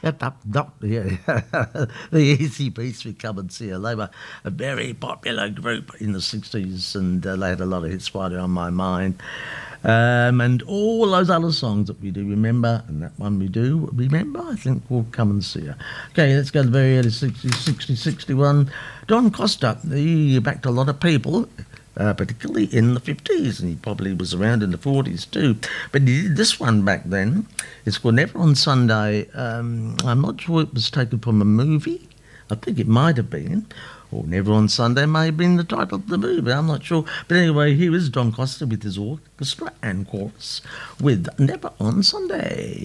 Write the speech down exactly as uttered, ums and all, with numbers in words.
Up, up, up, yeah. The Easy Beats with Come and See Her. They were a very popular group in the sixties, and uh, they had a lot of hits right on my mind. Um, and all those other songs that we do remember, and that one we do remember, I think we'll Come and See Her. Okay, let's go to the very early sixties, sixty, sixty-one. Don Costa, he backed a lot of people, uh, particularly in the fifties, and he probably was around in the forties too. But he did this one back then. It's called Never on Sunday. Um, I'm not sure it was taken from a movie. I think it might have been. Or Never on Sunday may have been the title of the movie. I'm not sure. But anyway, here is Don Costa with his orchestra and chorus with Never on Sunday.